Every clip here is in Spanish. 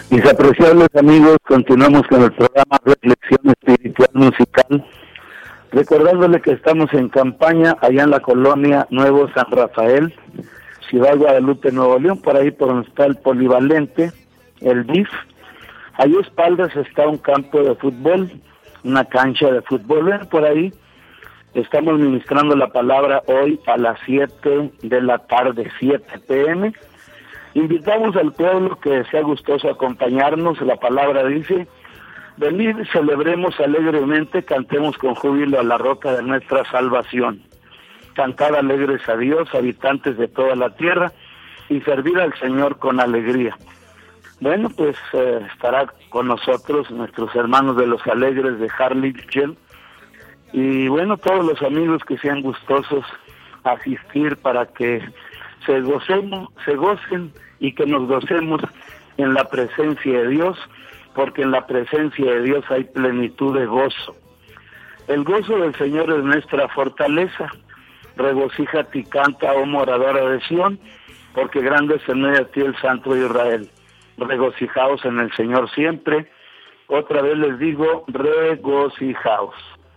Mis apreciables amigos, continuamos con el programa Reflexión Espiritual Musical, recordándole que estamos en campaña allá en la colonia Nuevo San Rafael, Ciudad Guadalupe, Nuevo León, por ahí por donde está el polivalente, el DIF. Allí a espaldas está un campo de fútbol, una cancha de fútbol. Por ahí estamos ministrando la palabra hoy a las 7 de la tarde, 7 p.m., Invitamos al pueblo que sea gustoso acompañarnos. La palabra dice: venid, celebremos alegremente, cantemos con júbilo a la roca de nuestra salvación. Cantad alegres a Dios, habitantes de toda la tierra, y servir al Señor con alegría. Bueno, pues estará con nosotros nuestros hermanos de los alegres de Harlingen, y bueno, todos los amigos que sean gustosos asistir para que se gocen y que nos gocemos en la presencia de Dios, porque en la presencia de Dios hay plenitud de gozo. El gozo del Señor es nuestra fortaleza. Regocíjate y canta, oh moradora de Sión, porque grande es en medio de ti el Santo de Israel. Regocijaos en el Señor siempre. Otra vez les digo, regocijaos.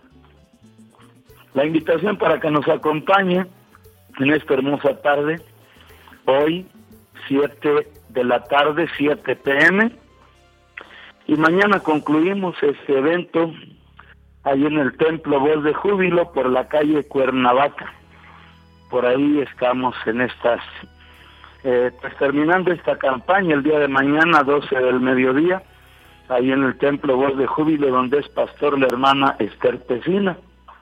La invitación para que nos acompañe en esta hermosa tarde, hoy 7 de la tarde, 7 p.m. y mañana concluimos este evento ahí en el Templo Voz de Júbilo por la calle Cuernavaca. Por ahí estamos en estas, pues terminando esta campaña el día de mañana, 12 del mediodía, ahí en el Templo Voz de Júbilo, donde es pastor la hermana Esther Pesina.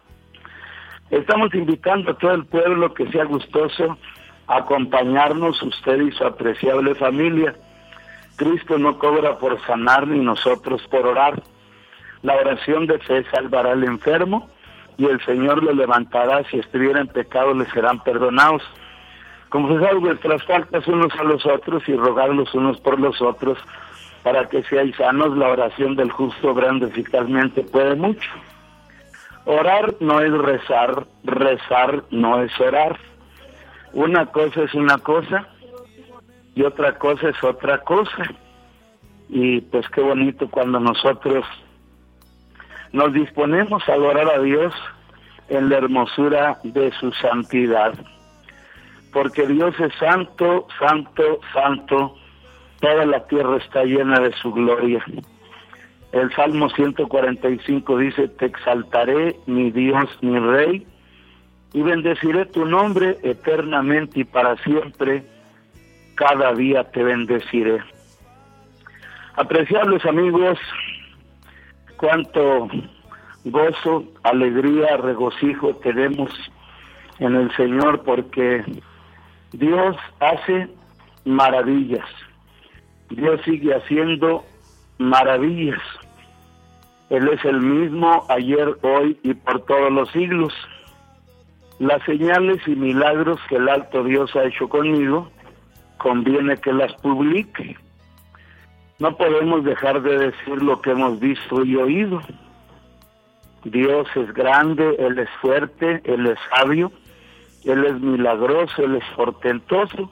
Estamos invitando a todo el pueblo que sea gustoso acompañarnos, usted y su apreciable familia. Cristo no cobra por sanar ni nosotros por orar. La oración de fe salvará al enfermo y el Señor lo levantará. Si estuviera en pecado le serán perdonados. Confesad vuestras faltas unos a los otros y rogad los unos por los otros para que seáis sanos. La oración del justo obrando eficazmente puede mucho. Orar no es rezar, rezar no es orar. Una cosa es una cosa y otra cosa es otra cosa. Y pues qué bonito cuando nosotros nos disponemos a adorar a Dios en la hermosura de su santidad. Porque Dios es santo, santo, santo. Toda la tierra está llena de su gloria. El Salmo 145 dice: te exaltaré, mi Dios, mi Rey, y bendeciré tu nombre eternamente y para siempre, cada día te bendeciré. Apreciables amigos, cuánto gozo, alegría, regocijo tenemos en el Señor, porque Dios hace maravillas. Dios sigue haciendo maravillas. Él es el mismo ayer, hoy y por todos los siglos. Las señales y milagros que el alto Dios ha hecho conmigo, conviene que las publique. No podemos dejar de decir lo que hemos visto y oído. Dios es grande, Él es fuerte, Él es sabio, Él es milagroso, Él es portentoso.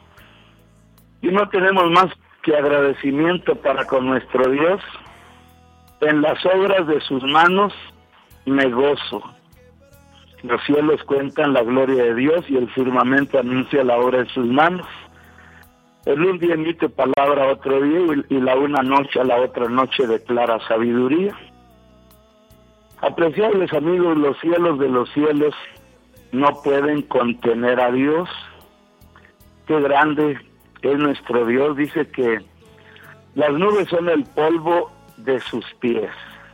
Y no tenemos más que agradecimiento para con nuestro Dios. En las obras de sus manos me gozo. Los cielos cuentan la gloria de Dios y el firmamento anuncia la obra de sus manos. El un día emite palabra a otro día y la una noche a la otra noche declara sabiduría. Apreciables amigos, los cielos de los cielos no pueden contener a Dios. Qué grande es nuestro Dios. Dice que las nubes son el polvo de sus pies.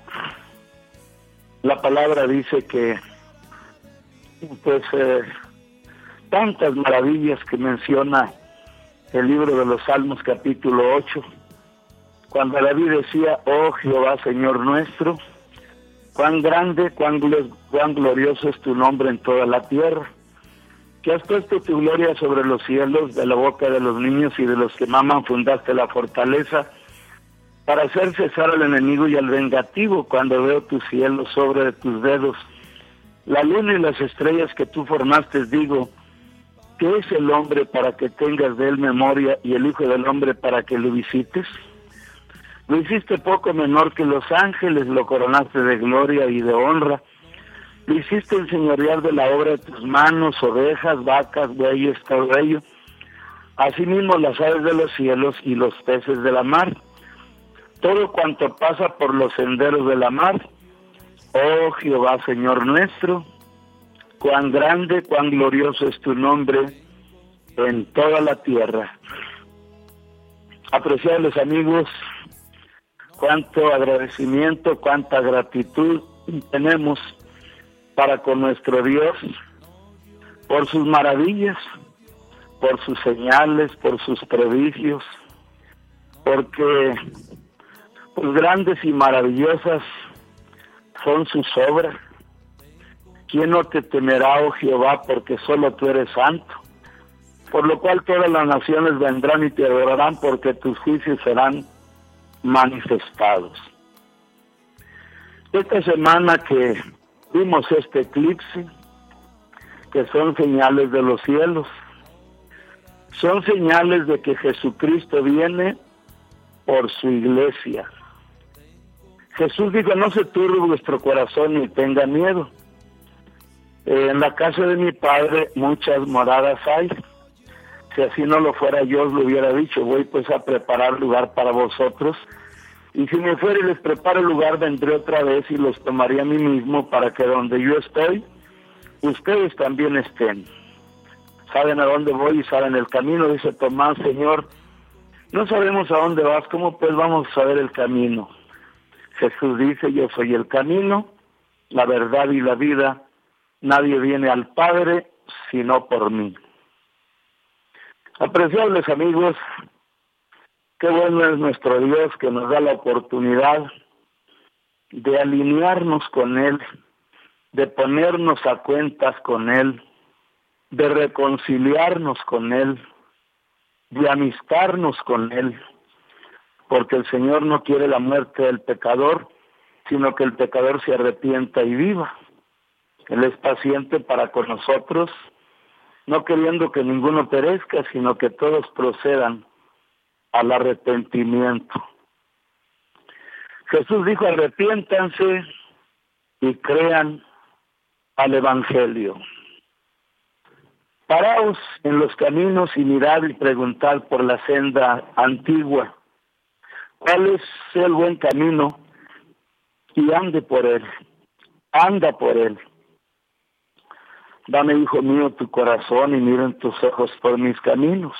La palabra dice que pues tantas maravillas que menciona el libro de los Salmos capítulo 8, cuando David decía: oh Jehová, Señor nuestro, cuán grande, cuán glorioso es tu nombre en toda la tierra, que has puesto tu gloria sobre los cielos. De la boca de los niños y de los que maman fundaste la fortaleza, para hacer cesar al enemigo y al vengativo. Cuando veo tus cielos sobre de tus dedos, la luna y las estrellas que tú formaste, digo: ¿qué es el hombre para que tengas de él memoria, y el hijo del hombre para que lo visites? Lo hiciste poco menor que los ángeles, lo coronaste de gloria y de honra. Lo hiciste enseñorear de la obra de tus manos, ovejas, vacas, bueyes, todo ello. Asimismo las aves de los cielos y los peces de la mar. Todo cuanto pasa por los senderos de la mar. Oh Jehová, Señor nuestro, cuán grande, cuán glorioso es tu nombre en toda la tierra. Apreciables amigos, cuánto agradecimiento, cuánta gratitud tenemos para con nuestro Dios por sus maravillas, por sus señales, por sus prodigios, porque pues grandes y maravillosas son sus obras. ¿Quién no te temerá, oh Jehová, porque solo tú eres santo? Por lo cual todas las naciones vendrán y te adorarán, porque tus juicios serán manifestados. Esta semana que vimos este eclipse, que son señales de los cielos, son señales de que Jesucristo viene por su iglesia. Jesús dijo, no se turbe vuestro corazón ni tenga miedo. En la casa de mi Padre muchas moradas hay. Si así no lo fuera, yo os lo hubiera dicho. Voy pues a preparar lugar para vosotros. Y si me fuera y les preparo lugar, vendré otra vez y los tomaré a mí mismo, para que donde yo estoy, ustedes también estén. Saben a dónde voy y saben el camino. Dice Tomás, Señor, no sabemos a dónde vas, ¿cómo pues vamos a saber el camino? Jesús dice, yo soy el camino, la verdad y la vida. Nadie viene al Padre sino por mí. Apreciables amigos, qué bueno es nuestro Dios, que nos da la oportunidad de alinearnos con Él, de ponernos a cuentas con Él, de reconciliarnos con Él, de amistarnos con Él, porque el Señor no quiere la muerte del pecador, sino que el pecador se arrepienta y viva. Él es paciente para con nosotros, no queriendo que ninguno perezca, sino que todos procedan al arrepentimiento. Jesús dijo, arrepiéntanse y crean al Evangelio. Paraos en los caminos y mirad y preguntad por la senda antigua, cuál es el buen camino, y ande por él, anda por él. Dame, hijo mío, tu corazón y miren tus ojos por mis caminos.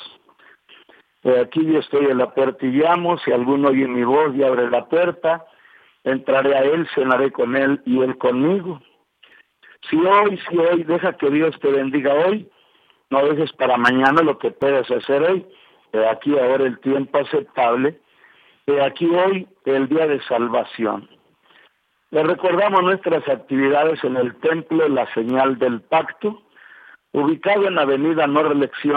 Aquí yo estoy en la puerta y llamo, si alguno oye mi voz y abre la puerta, entraré a él, cenaré con él y él conmigo. Si hoy, deja que Dios te bendiga hoy, no dejes para mañana lo que puedes hacer hoy. Aquí ahora el tiempo aceptable, aquí hoy el día de salvación. Le recordamos nuestras actividades en el Templo La Señal del Pacto, ubicado en Avenida No Reelección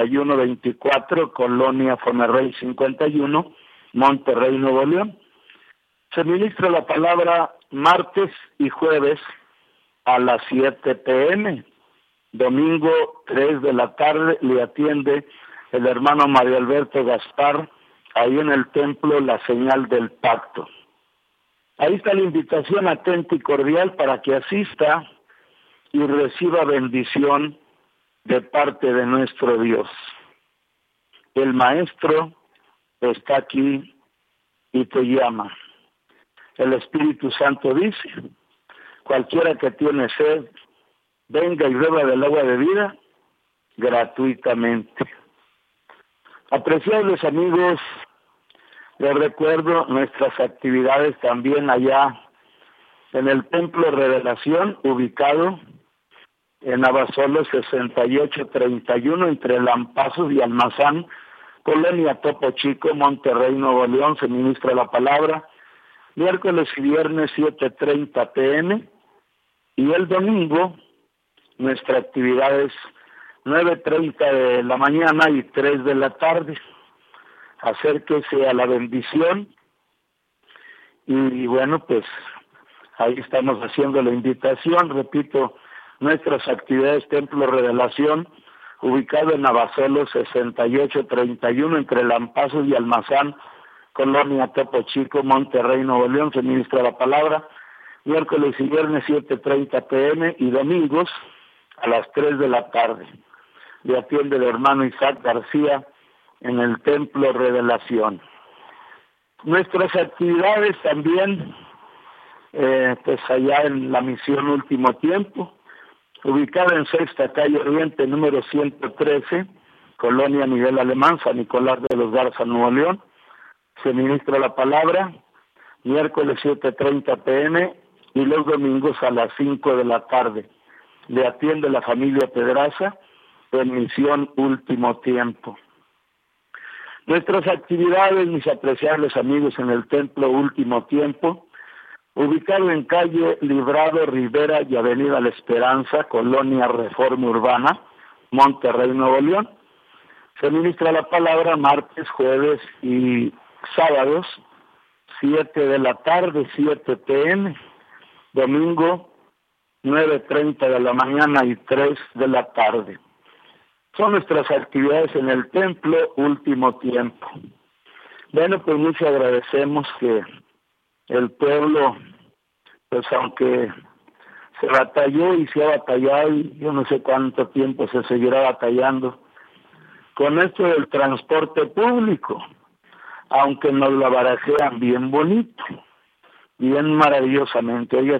9124, Colonia Fomerrey 51, Monterrey, Nuevo León. Se ministra la palabra martes y jueves a las 7 p.m. Domingo 3 de la tarde le atiende el hermano Mario Alberto Gaspar, ahí en el Templo La Señal del Pacto. Ahí está la invitación atenta y cordial para que asista y reciba bendición de parte de nuestro Dios. El Maestro está aquí y te llama. El Espíritu Santo dice, cualquiera que tiene sed, venga y beba del agua de vida gratuitamente. Apreciables amigos, les recuerdo nuestras actividades también allá en el Templo Revelación, ubicado en Abasolo 6831, entre Lampazos y Almazán, Colonia Topo Chico, Monterrey, Nuevo León. Se ministra la palabra miércoles y viernes 7:30 p.m. y el domingo nuestra actividad es 9:30 de la mañana y 3 de la tarde. Acérquese a la bendición y bueno, pues ahí estamos haciendo la invitación. Repito, nuestras actividades Templo Revelación, ubicado en Abasolo 6831, entre Lampazos y Almazán, Colonia Topo Chico, Monterrey, Nuevo León. Se ministra la palabra miércoles y viernes 7:30 p.m. y domingos a las 3 de la tarde. Le atiende el hermano Isaac García en el Templo Revelación. Nuestras actividades también, pues allá en la Misión Último Tiempo, ubicada en Sexta Calle Oriente, número 113, Colonia Miguel Alemán, San Nicolás de los Garza, Nuevo León. Se ministra la palabra miércoles 7:30 p.m. y los domingos a las 5 de la tarde. Le atiende la familia Pedraza en Misión Último Tiempo. Nuestras actividades, mis apreciables amigos, en el Templo Último Tiempo, ubicado en calle Librado Rivera y Avenida La Esperanza, Colonia Reforma Urbana, Monterrey, Nuevo León. Se ministra la palabra martes, jueves y sábados, 7 de la tarde, 7 p.m., domingo, 9:30 de la mañana y 3 de la tarde. Son nuestras actividades en el Templo Último Tiempo. Bueno, pues mucho agradecemos que el pueblo, pues aunque se batalló y se ha batallado, y yo no sé cuánto tiempo se seguirá batallando con esto del transporte público, aunque nos la barajean bien bonito, bien maravillosamente. Oiga,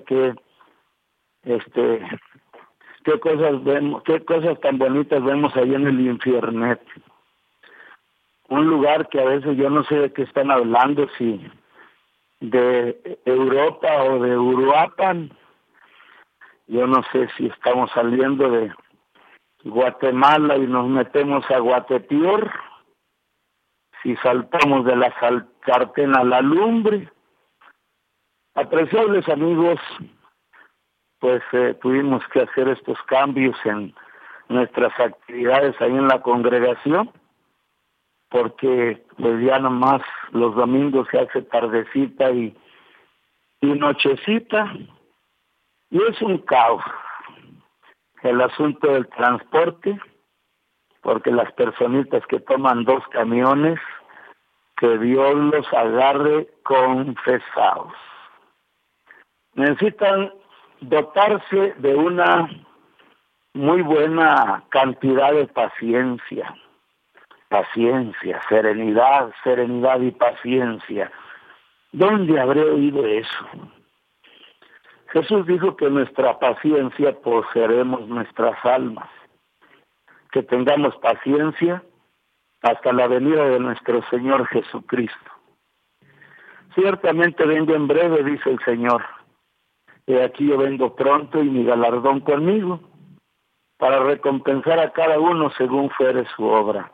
qué cosas vemos, qué cosas tan bonitas vemos ahí en el Infiernet. Un lugar que a veces yo no sé de qué están hablando, si de Europa o de Uruapan. Yo no sé si estamos saliendo de Guatemala y nos metemos a Guatepeor, si saltamos de la sartén a la lumbre. Apreciables amigos, pues tuvimos que hacer estos cambios en nuestras actividades ahí en la congregación, porque pues ya nomás los domingos se hace tardecita y nochecita, y es un caos el asunto del transporte, porque las personitas que toman 2 camiones, que Dios los agarre confesados. Necesitan dotarse de una muy buena cantidad de paciencia, serenidad y paciencia. ¿Dónde habré oído eso? Jesús dijo que nuestra paciencia poseeremos nuestras almas, que tengamos paciencia hasta la venida de nuestro Señor Jesucristo. Ciertamente vengo en breve, dice el Señor. Y aquí yo vengo pronto y mi galardón conmigo, para recompensar a cada uno según fuere su obra.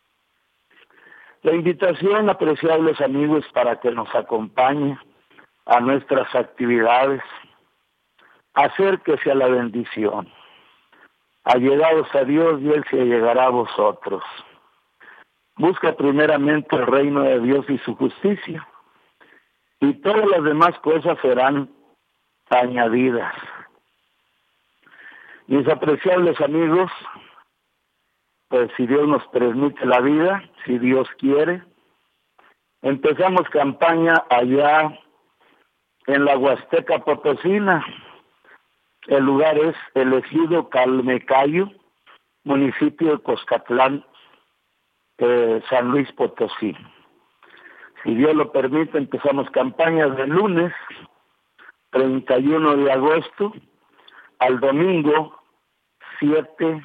La invitación, apreciables amigos, para que nos acompañe a nuestras actividades, acérquese a la bendición. Allegados a Dios y Él se allegará a vosotros. Busca primeramente el reino de Dios y su justicia, y todas las demás cosas serán añadidas. Mis apreciables amigos, pues si Dios nos permite la vida, si Dios quiere, empezamos campaña allá en la Huasteca Potosina. El lugar es el ejido Calmecayo, municipio de Coscatlán, San Luis Potosí. Si Dios lo permite, empezamos campaña de lunes 31 de agosto al domingo 7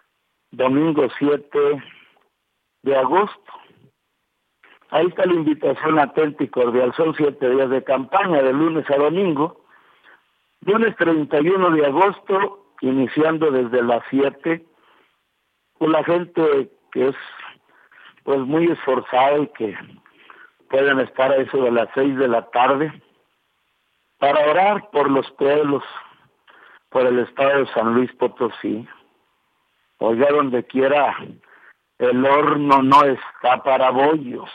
de agosto. Ahí está la invitación atenta y cordial. Son 7 días de campaña, de lunes a domingo. Lunes 31 de agosto, iniciando desde las 7, con la gente que es pues muy esforzada y que pueden estar a eso de las 6 de la tarde, para orar por los pueblos, por el estado de San Luis Potosí. Oiga, donde quiera el horno no está para bollos.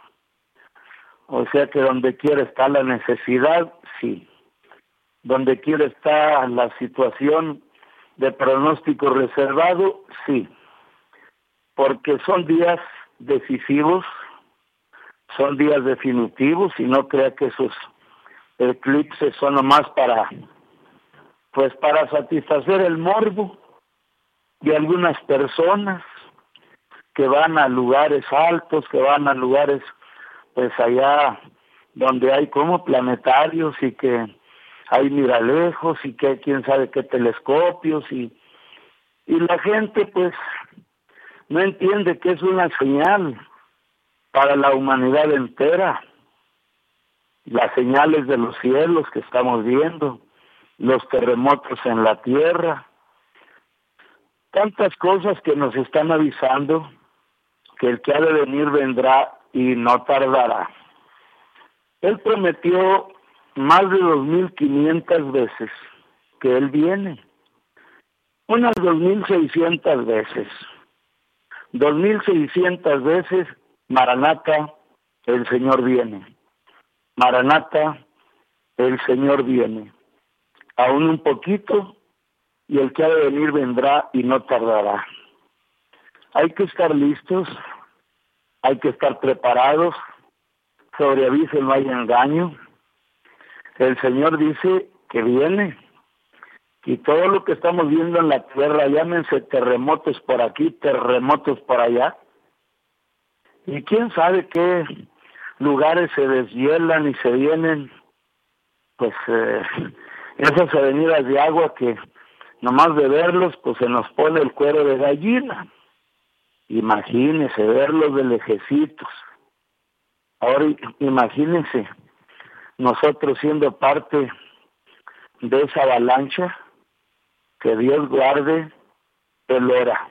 O sea que donde quiera está la necesidad, sí. Donde quiera está la situación de pronóstico reservado, sí. Porque son días decisivos, son días definitivos y no crea que esos eclipses son nomás para satisfacer el morbo de algunas personas que van a lugares altos, que van a lugares pues allá donde hay como planetarios y que hay miralejos y que hay quién sabe qué telescopios y la gente pues no entiende que es una señal para la humanidad entera. Las señales de los cielos que estamos viendo, los terremotos en la tierra, tantas cosas que nos están avisando que el que ha de venir vendrá y no tardará. Él prometió más de 2.500 veces que Él viene, unas 2.600 veces. 2.600 veces, Maranata, el Señor viene. Maranata, el Señor viene. Aún un poquito, y el que ha de venir vendrá y no tardará. Hay que estar listos, hay que estar preparados, sobre aviso no hay engaño. El Señor dice que viene, y todo lo que estamos viendo en la tierra, llámense terremotos por aquí, terremotos por allá, y quién sabe qué lugares se deshielan y se vienen, pues esas avenidas de agua que nomás de verlos, pues se nos pone el cuero de gallina. Imagínense verlos de lejecitos. Ahora imagínense nosotros siendo parte de esa avalancha. Que Dios guarde el hora.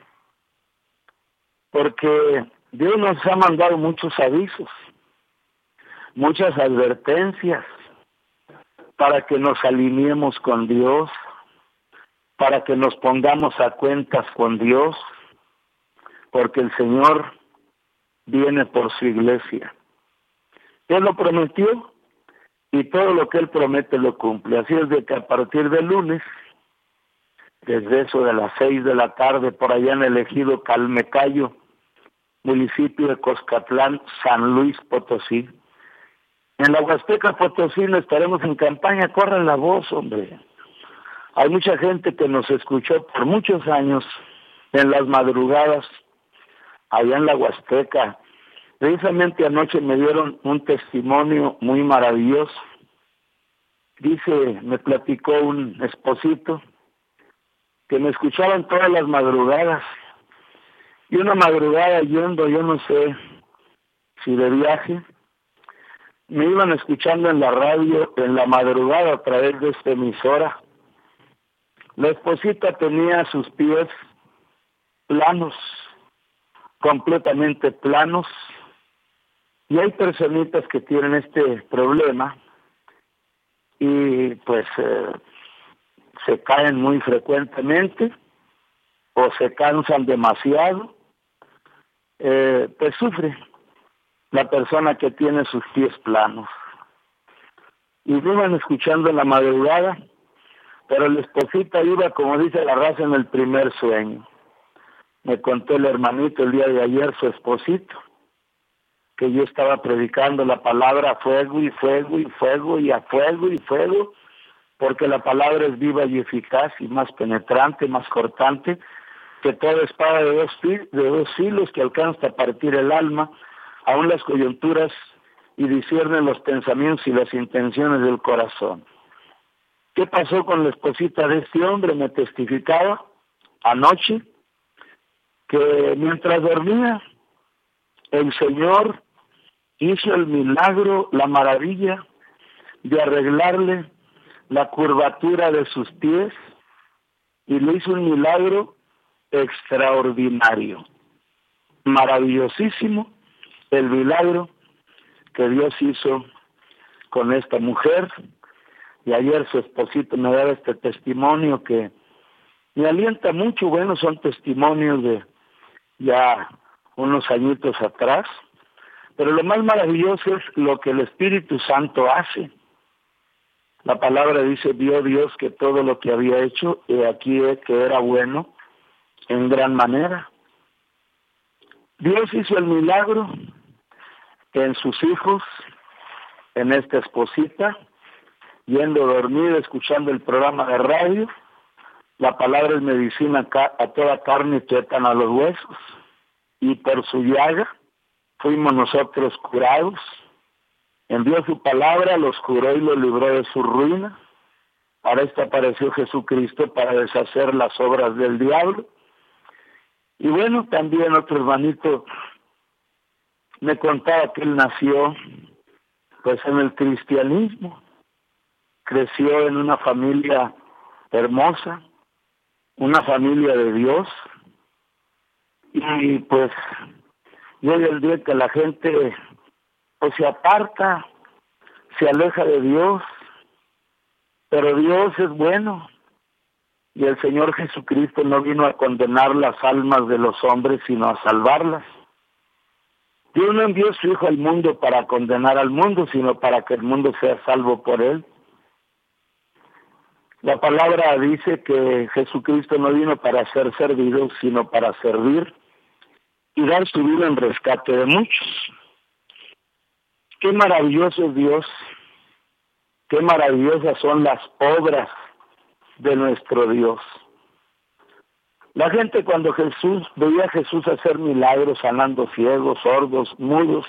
Porque Dios nos ha mandado muchos avisos, muchas advertencias, para que nos alineemos con Dios, para que nos pongamos a cuentas con Dios, porque el Señor viene por su iglesia. Él lo prometió y todo lo que Él promete lo cumple. Así es de que a partir del lunes, desde eso de las 6 de la tarde, por allá en el ejido Calmecayo, municipio de Coscatlán, San Luis Potosí. En la Huasteca Potosí estaremos en campaña, corran la voz, hombre. Hay mucha gente que nos escuchó por muchos años en las madrugadas, allá en la Huasteca. Precisamente anoche me dieron un testimonio muy maravilloso. Dice, me platicó un esposito, que me escuchaban todas las madrugadas, y una madrugada yendo, yo no sé si de viaje, me iban escuchando en la radio, en la madrugada a través de esta emisora. La esposita tenía sus pies planos, completamente planos, y hay personitas que tienen este problema, y pues se caen muy frecuentemente o se cansan demasiado, pues sufre la persona que tiene sus pies planos. Y me iban escuchando en la madrugada, pero la esposita iba, como dice la raza, en el primer sueño. Me contó el hermanito el día de ayer, su esposito, que yo estaba predicando la palabra fuego y fuego y fuego y a fuego y fuego, porque la palabra es viva y eficaz y más penetrante, más cortante, que toda espada de dos filos que alcanza a partir el alma, aún las coyunturas, y disciernen los pensamientos y las intenciones del corazón. ¿Qué pasó con la esposita de este hombre? Me testificaba anoche que mientras dormía, el Señor hizo el milagro, la maravilla de arreglarle la curvatura de sus pies, y le hizo un milagro extraordinario, maravillosísimo el milagro que Dios hizo con esta mujer. Y ayer su esposito me daba este testimonio que me alienta mucho. Bueno, son testimonios de ya unos añitos atrás, pero lo más maravilloso es lo que el Espíritu Santo hace. La palabra dice, vio Dios que todo lo que había hecho, y aquí que era bueno en gran manera. Dios hizo el milagro en sus hijos, en esta esposita, yendo dormida, escuchando el programa de radio. La palabra es medicina a toda carne y tuétano a los huesos. Y por su llaga fuimos nosotros curados. Envió su palabra, los curó y los libró de su ruina. Para esto apareció Jesucristo, para deshacer las obras del diablo. Y bueno, también otro hermanito me contaba que él nació pues en el cristianismo. Creció en una familia hermosa, una familia de Dios. Y pues llega el día que la gente pues se aparta, se aleja de Dios, pero Dios es bueno. Y el Señor Jesucristo no vino a condenar las almas de los hombres, sino a salvarlas. Dios no envió a su Hijo al mundo para condenar al mundo, sino para que el mundo sea salvo por Él. La palabra dice que Jesucristo no vino para ser servido, sino para servir y dar su vida en rescate de muchos. Qué maravilloso es Dios, qué maravillosas son las obras de nuestro Dios. La gente cuando veía a Jesús hacer milagros, sanando ciegos, sordos, mudos,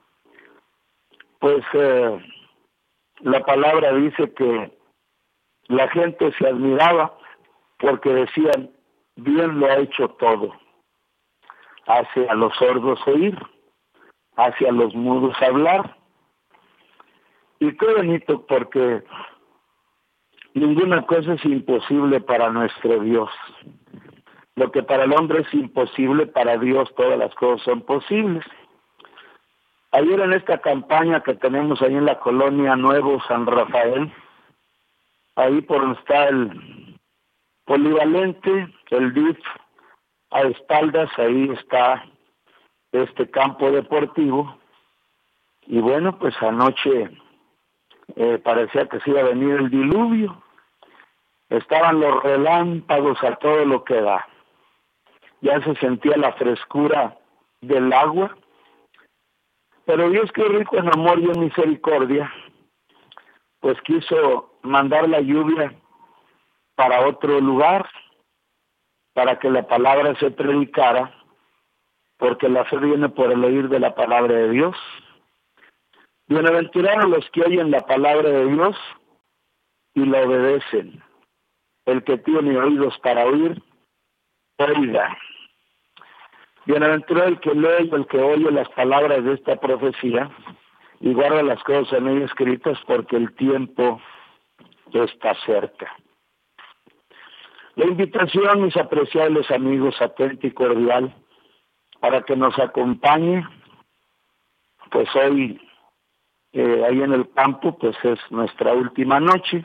pues la palabra dice que la gente se admiraba porque decían, bien lo ha hecho todo. Hace a los sordos oír, hace a los mudos hablar. Y qué bonito, porque ninguna cosa es imposible para nuestro Dios. Lo que para el hombre es imposible, para Dios todas las cosas son posibles. Ayer en esta campaña que tenemos ahí en la colonia Nuevo San Rafael, ahí por donde está el polivalente, el DIF, a espaldas, ahí está este campo deportivo. Y bueno, pues anoche parecía que se iba a venir el diluvio. Estaban los relámpagos a todo lo que da. Ya se sentía la frescura del agua. Pero Dios, que rico en amor y en misericordia, pues quiso mandar la lluvia para otro lugar, para que la palabra se predicara, porque la fe viene por el oír de la palabra de Dios. Bienaventurados los que oyen la palabra de Dios y la obedecen. El que tiene oídos para oír, oiga. Bienaventurado el que lee y el que oye las palabras de esta profecía y guarda las cosas en ella escritas, porque el tiempo está cerca. La invitación, mis apreciables amigos, atenta y cordial, para que nos acompañe, pues hoy, ahí en el campo, pues es nuestra última noche,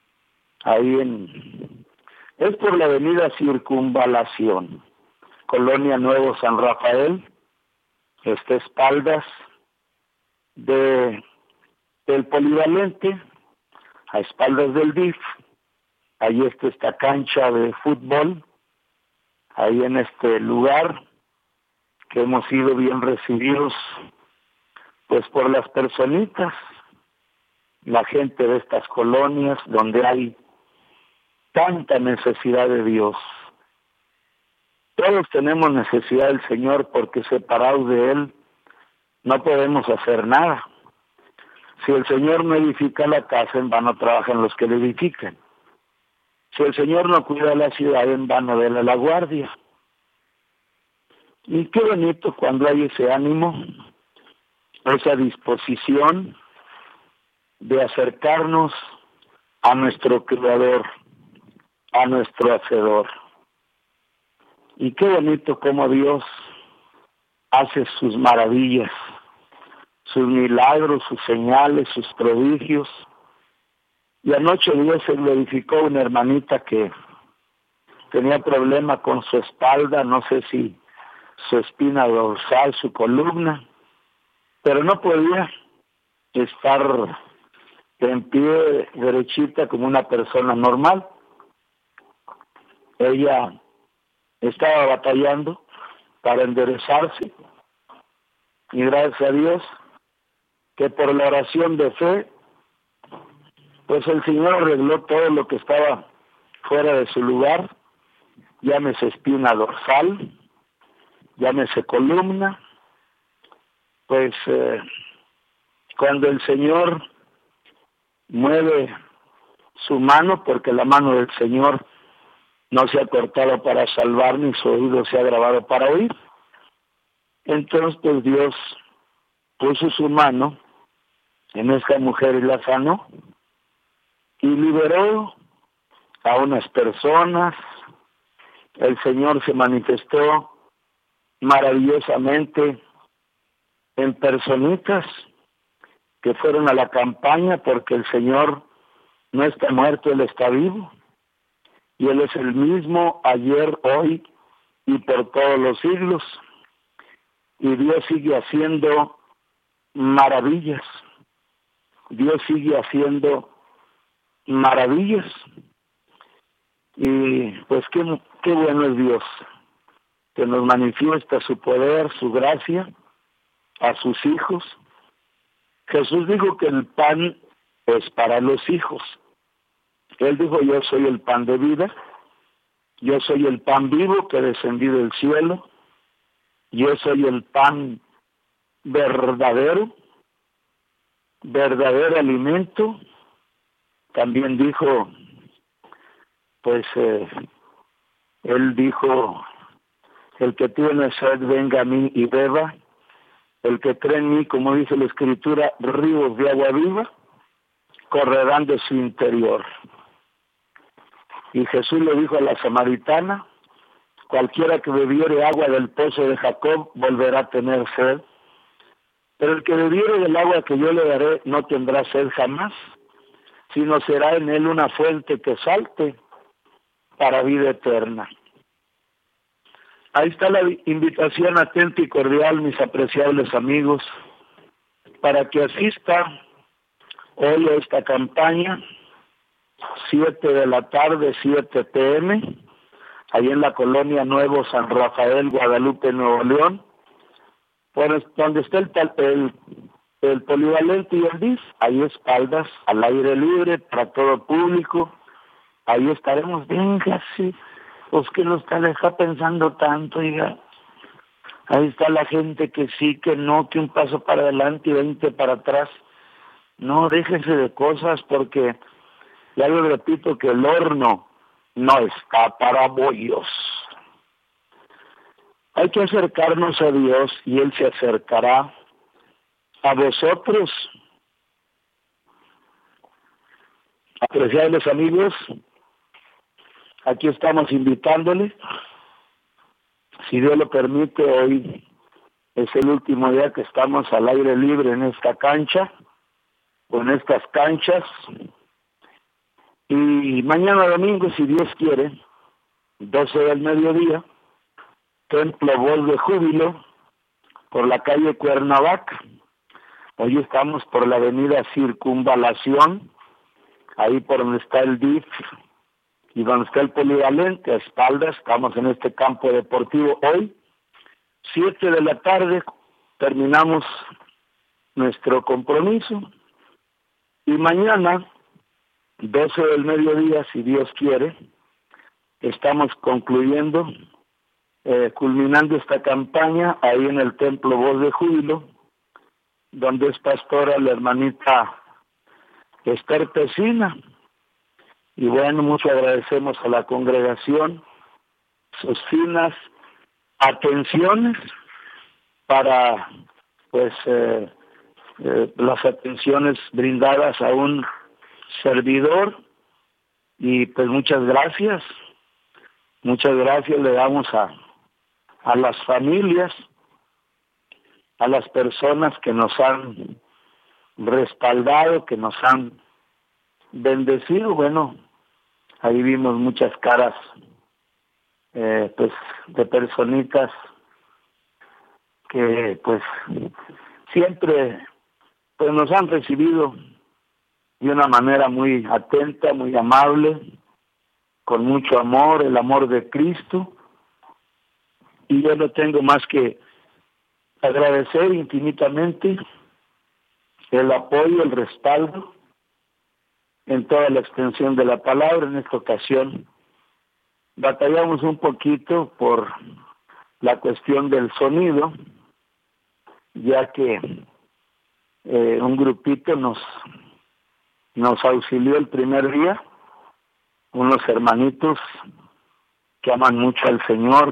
es por la avenida Circunvalación, Colonia Nuevo San Rafael, está a espaldas del polivalente, a espaldas del DIF. Ahí está esta cancha de fútbol, ahí en este lugar, que hemos sido bien recibidos, pues por las personitas, la gente de estas colonias, donde hay tanta necesidad de Dios. Todos tenemos necesidad del Señor, porque separados de Él no podemos hacer nada. Si el Señor no edifica la casa, en vano trabajan los que la edifican. Si el Señor no cuida la ciudad, en vano vela la guardia. Y qué bonito cuando hay ese ánimo, esa disposición de acercarnos a nuestro Creador, a nuestro Hacedor. Y qué bonito como Dios hace sus maravillas, sus milagros, sus señales, sus prodigios. Y anoche Dios se glorificó una hermanita que tenía problema con su espalda, no sé si su espina dorsal, su columna, pero no podía estar en pie derechita como una persona normal. Ella estaba batallando para enderezarse y gracias a Dios que por la oración de fe, pues el Señor arregló todo lo que estaba fuera de su lugar, llámese espina dorsal, llámese columna. Pues cuando el Señor mueve su mano, porque la mano del Señor no se ha cortado para salvar, ni su oído se ha grabado para oír, entonces pues Dios puso su mano en esta mujer y la sanó, y liberó a unas personas. El Señor se manifestó maravillosamente en personitas que fueron a la campaña, porque el Señor no está muerto, Él está vivo, y Él es el mismo ayer, hoy y por todos los siglos, y Dios sigue haciendo maravillas. Dios sigue haciendo maravillas, y pues qué bueno es Dios, que nos manifiesta su poder, su gracia a sus hijos. Jesús dijo que el pan es para los hijos. Él dijo: yo soy el pan de vida, yo soy el pan vivo que descendí del cielo, yo soy el pan verdadero alimento. También dijo, pues Él dijo: el que tiene sed venga a mí y beba, el que cree en mí, como dice la Escritura, ríos de agua viva correrán de su interior. Y Jesús le dijo a la samaritana: cualquiera que bebiere agua del pozo de Jacob volverá a tener sed, pero el que bebiere del agua que yo le daré no tendrá sed jamás, sino será en él una fuente que salte para vida eterna. Ahí está la invitación atenta y cordial, mis apreciables amigos, para que asista hoy a esta campaña, 7 de la tarde, 7 p.m., ahí en la colonia Nuevo San Rafael, Guadalupe, Nuevo León, donde está el polivalente y el DIF, ahí espaldas, al aire libre, para todo público. Ahí estaremos. Venga, sí, pues que no está pensando tanto, oiga. Ahí está la gente que sí, que no, que un paso para adelante y 20 para atrás. No, déjense de cosas, porque ya les repito que el horno no está para bollos. Hay que acercarnos a Dios y Él se acercará a vosotros. Apreciables amigos, aquí estamos invitándole. Si Dios lo permite, hoy es el último día que estamos al aire libre en esta cancha, o en estas canchas. Y mañana domingo, si Dios quiere, 12 del mediodía, Templo Voz de Júbilo, por la calle Cuernavaca. Hoy estamos por la avenida Circunvalación, ahí por donde está el DIF y donde está el polivalente, a espaldas. Estamos en este campo deportivo hoy, 7 de la tarde, terminamos nuestro compromiso, y mañana, 12 del mediodía, si Dios quiere, estamos concluyendo, culminando esta campaña ahí en el Templo Voz de Júbilo, donde es pastora la hermanita Esther Pesina. Y bueno, mucho agradecemos a la congregación sus finas atenciones para, pues, las atenciones brindadas a un servidor. Y pues muchas gracias le damos a las familias, a las personas que nos han respaldado, que nos han bendecido. Bueno, ahí vimos muchas caras, pues, de personitas que, pues, siempre, pues, nos han recibido de una manera muy atenta, muy amable, con mucho amor, el amor de Cristo. Y yo no tengo más que agradecer infinitamente el apoyo, el respaldo en toda la extensión de la palabra. En esta ocasión batallamos un poquito por la cuestión del sonido, ya que un grupito nos auxilió el primer día, unos hermanitos que aman mucho al Señor,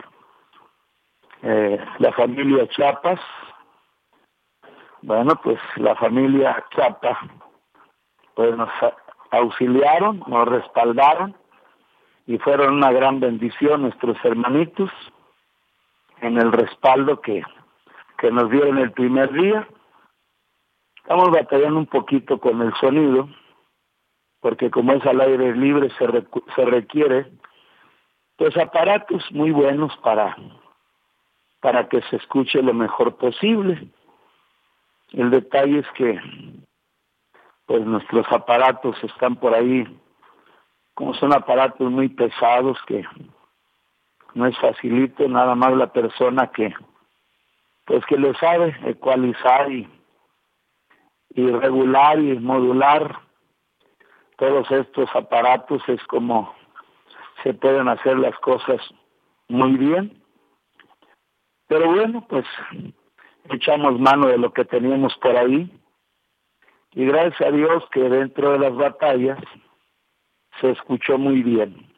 la familia Chiapas. Bueno, pues la familia Chiapas pues nos auxiliaron, nos respaldaron y fueron una gran bendición nuestros hermanitos en el respaldo que nos dieron el primer día. Estamos batallando un poquito con el sonido, porque como es al aire libre se requiere pues aparatos muy buenos para que se escuche lo mejor posible. El detalle es que pues nuestros aparatos están por ahí, como son aparatos muy pesados, que no es facilito, nada más la persona que le sabe ecualizar y regular y modular todos estos aparatos, es como se pueden hacer las cosas muy bien. Pero bueno, pues echamos mano de lo que teníamos por ahí, y gracias a Dios que dentro de las batallas se escuchó muy bien,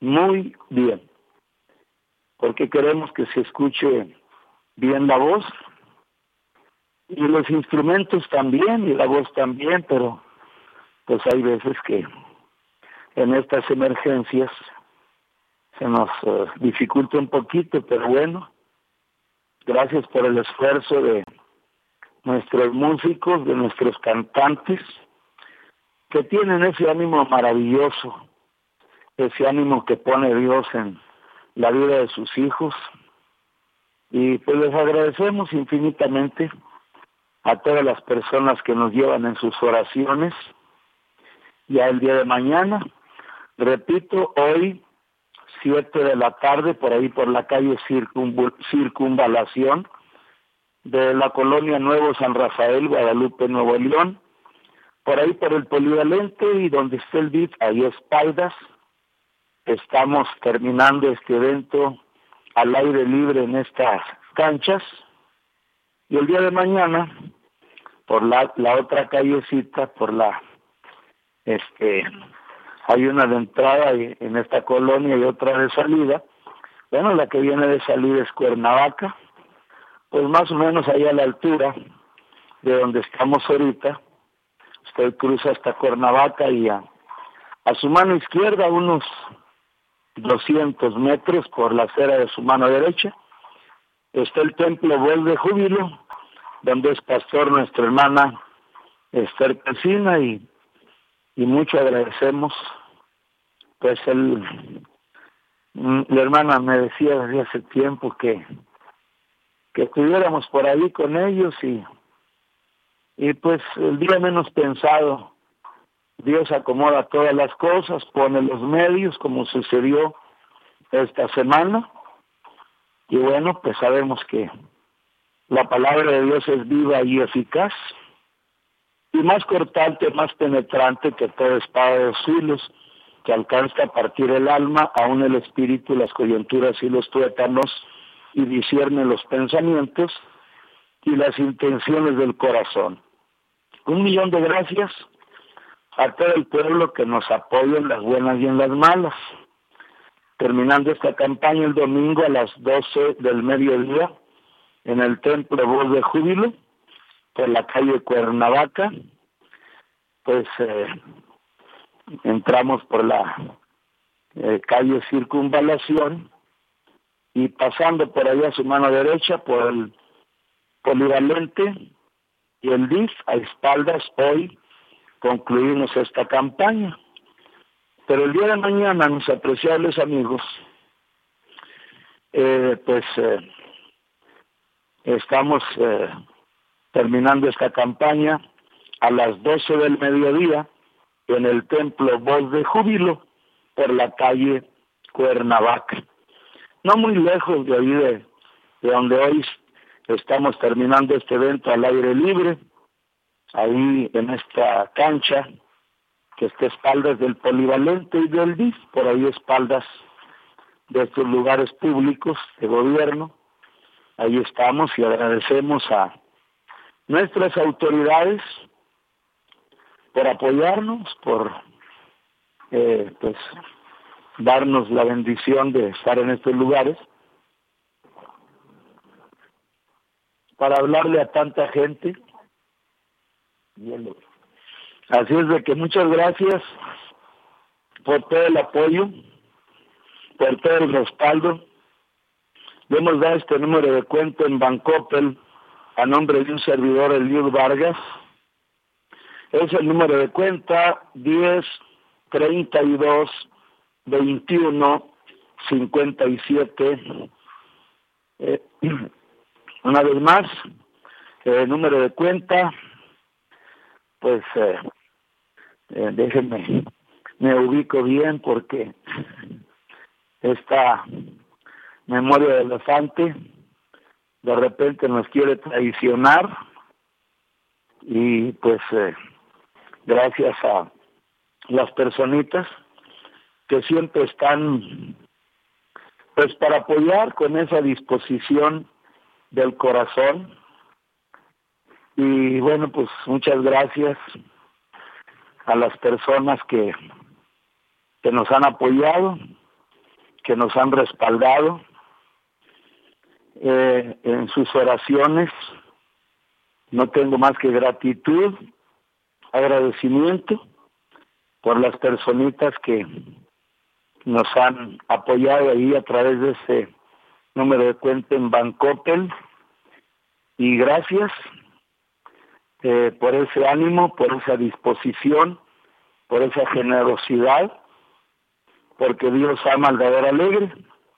porque queremos que se escuche bien la voz, y los instrumentos también, y la voz también, pero pues hay veces que en estas emergencias se nos dificulta un poquito, pero bueno, gracias por el esfuerzo de nuestros músicos, de nuestros cantantes, que tienen ese ánimo maravilloso, ese ánimo que pone Dios en la vida de sus hijos, y pues les agradecemos infinitamente a todas las personas que nos llevan en sus oraciones. Ya el día de mañana, repito, hoy 7 de la tarde, por ahí por la calle Circunvalación de la colonia Nuevo San Rafael, Guadalupe, Nuevo León, por ahí por el polivalente y donde está el DIF, ahí espaldas, estamos terminando este evento al aire libre en estas canchas, y el día de mañana por la otra callecita, por la hay una de entrada en esta colonia y otra de salida. Bueno, la que viene de salida es Cuernavaca, pues más o menos ahí a la altura de donde estamos ahorita. Usted cruza hasta Cuernavaca y a su mano izquierda, unos 200 metros por la acera de su mano derecha, está el templo Voz de Júbilo, donde es pastor nuestra hermana Esther Pesina, y mucho agradecemos. Pues la hermana me decía desde hace tiempo que estuviéramos por ahí con ellos, y pues el día menos pensado Dios acomoda todas las cosas, pone los medios, como sucedió esta semana, y bueno, pues sabemos que la palabra de Dios es viva y eficaz, y más cortante, más penetrante que toda espada de 2 filos, que alcanza a partir el alma, aún el espíritu, las coyunturas y los tuétanos, y discierne los pensamientos y las intenciones del corazón. 1,000,000 de gracias a todo el pueblo que nos apoya en las buenas y en las malas. Terminando esta campaña el domingo a las 12 del mediodía en el templo Voz de Júbilo, por la calle Cuernavaca, pues entramos por la calle Circunvalación, y pasando por allá a su mano derecha por el polivalente y el DIF a espaldas, hoy concluimos esta campaña. Pero el día de mañana, mis apreciables amigos, estamos terminando esta campaña a las 12 del mediodía en el templo Voz de Júbilo por la calle Cuernavaca. No muy lejos de ahí de donde hoy estamos terminando este evento al aire libre, ahí en esta cancha que está a espaldas del Polivalente y del DIF, por ahí espaldas de estos lugares públicos de gobierno. Ahí estamos y agradecemos a nuestras autoridades por apoyarnos, por pues darnos la bendición de estar en estos lugares para hablarle a tanta gente. Así es de que muchas gracias por todo el apoyo, por todo el respaldo. Le hemos dado este número de cuenta en Bancoppel a nombre de un servidor, Eliud Vargas. Es el número de cuenta 10-32-21-57. Una vez más, el número de cuenta, pues déjenme, me ubico bien porque esta memoria de elefante de repente nos quiere traicionar y pues gracias a las personitas que siempre están pues para apoyar con esa disposición del corazón. Y bueno, pues muchas gracias a las personas que nos han apoyado, que nos han respaldado en sus oraciones. No tengo más que gratitud, agradecimiento por las personitas que nos han apoyado ahí a través de ese número de cuenta en Bancoppel. Y gracias por ese ánimo, por esa disposición, por esa generosidad, porque Dios ama al dador alegre.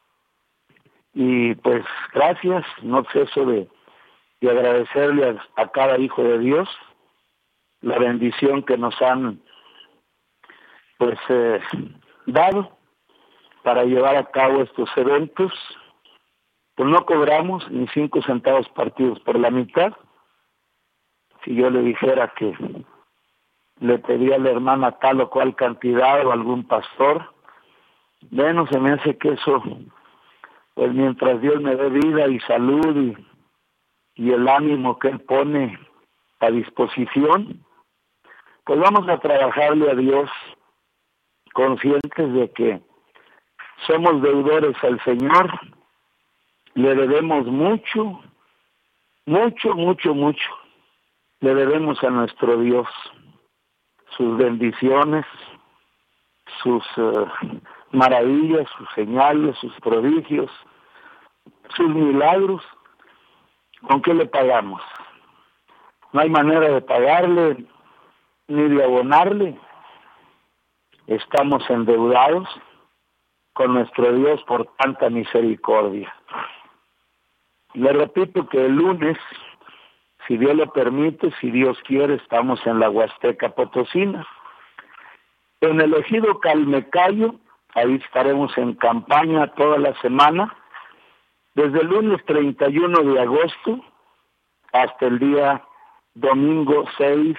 Y pues gracias, no ceso de agradecerle a cada hijo de Dios la bendición que nos han pues dado para llevar a cabo estos eventos. Pues no cobramos ni 5 centavos partidos por la mitad. Si yo le dijera que le pedía a la hermana tal o cual cantidad o algún pastor, bueno, se me hace que eso, pues mientras Dios me dé vida y salud y el ánimo que Él pone a disposición, pues vamos a trabajarle a Dios conscientes de que somos deudores al Señor, le debemos mucho, mucho, mucho, mucho. Le debemos a nuestro Dios sus bendiciones, sus maravillas, sus señales, sus prodigios, sus milagros. ¿Con qué le pagamos? No hay manera de pagarle ni de abonarle. Estamos endeudados con nuestro Dios por tanta misericordia. Le repito que el lunes, si Dios lo permite, si Dios quiere, estamos en la Huasteca Potosina. En el ejido Calmecayo, ahí estaremos en campaña toda la semana, desde el lunes 31 de agosto hasta el día domingo 6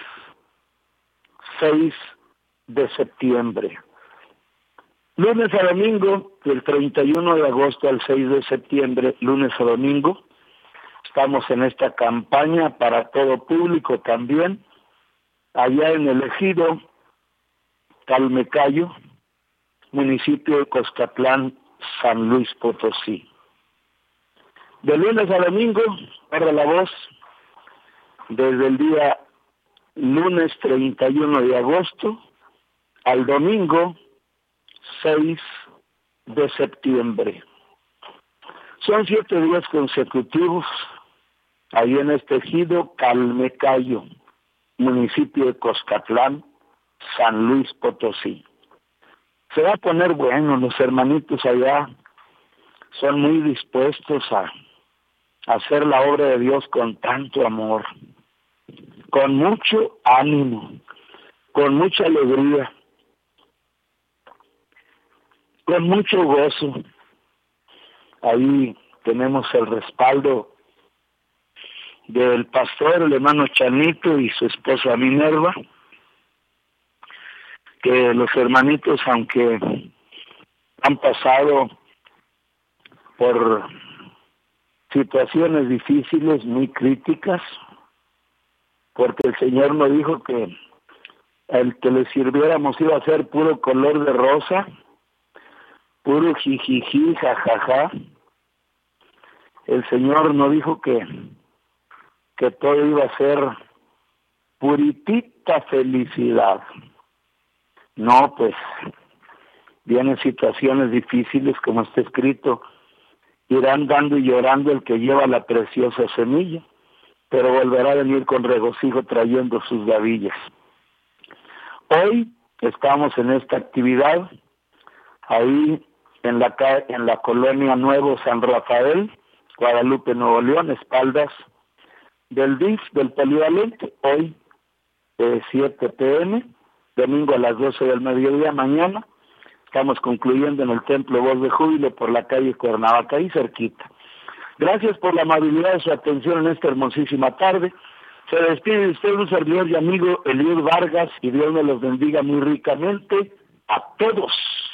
de septiembre. Lunes a domingo, del 31 de agosto al 6 de septiembre, lunes a domingo, estamos en esta campaña para todo público también, allá en el ejido Calmecayo, municipio de Coscatlán, San Luis Potosí. De lunes a domingo, corre la voz, desde el día lunes 31 de agosto al domingo 6 de septiembre. Son 7 días consecutivos ahí en este ejido Calmecayo, municipio de Coscatlán, San Luis Potosí. Se va a poner bueno, los hermanitos allá son muy dispuestos a hacer la obra de Dios con tanto amor, con mucho ánimo, con mucha alegría, con mucho gozo. Ahí tenemos el respaldo del pastor, el hermano Chanito y su esposa Minerva, que los hermanitos, aunque han pasado por situaciones difíciles, muy críticas, porque el Señor nos dijo que el que le sirviéramos iba a ser puro color de rosa, puro jijiji, jajaja. El Señor nos dijo que todo iba a ser puritita felicidad. No, pues vienen situaciones difíciles, como está escrito, irán dando y llorando el que lleva la preciosa semilla, pero volverá a venir con regocijo trayendo sus gavillas. Hoy estamos en esta actividad, ahí en la colonia Nuevo San Rafael, Guadalupe, Nuevo León, espaldas del DIF, del polivalente, hoy 7 p.m., domingo a las 12 del mediodía, mañana. Estamos concluyendo en el Templo Voz de Júbilo por la calle Cuernavaca, ahí cerquita. Gracias por la amabilidad de su atención en esta hermosísima tarde. Se despide de usted un servidor y amigo Eliud Vargas, y Dios me los bendiga muy ricamente a todos.